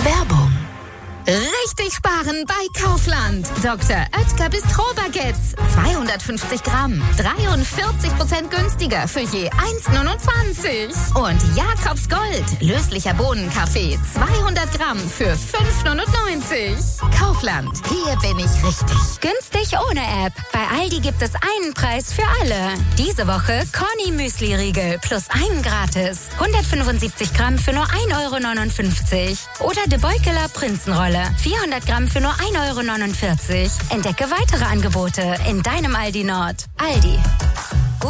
Werbung. Richtig sparen bei Kaufland. Dr. Oetker Bistro-Baguettes. 250 Gramm. 43% günstiger für je 1,29. Und Jakobs Gold. Löslicher Bohnenkaffee. 200 Gramm für 5,99. Kaufland. Hier bin ich richtig. Günstig ohne App. Bei Aldi gibt es einen Preis für alle. Diese Woche Corny Müsli-Riegel plus einen gratis. 175 Gramm für nur 1,59 €. Oder De Beukeler Prinzenrolle. 400 Gramm für nur 1,49 €. Entdecke weitere Angebote in deinem Aldi Nord. Aldi.